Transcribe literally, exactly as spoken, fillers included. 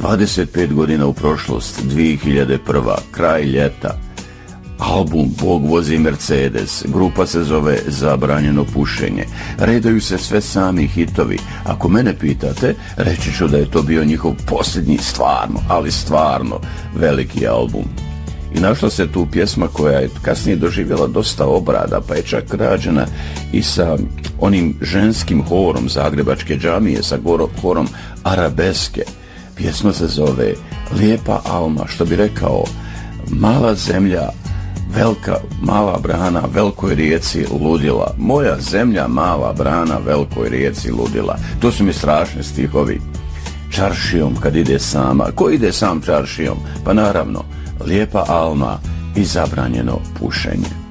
dvadeset pet godina u prošlost, dvije hiljade prva, kraj ljeta. Album Bog vozi Mercedes, grupa se zove Zabranjeno pušenje. Redaju se sve sami hitovi. Ako mene pitate, reći ću da je to bio njihov posljednji stvarno, ali stvarno veliki album. I našla se tu pjesma koja je kasnije doživjela dosta obrada, pa je čak rađena i sa onim ženskim horom Zagrebačke džamije, sa horom Arabeske. Pjesma se zove Lijepa Alma, što bi rekao, mala zemlja, velika, mala brana, velikoj rijeci ludila. Moja zemlja, mala brana, velikoj rijeci ludila. To su mi strašni stihovi. Čaršijom kad ide sama. Ko ide sam čaršijom? Pa naravno, Lijepa Alma i Zabranjeno pušenje.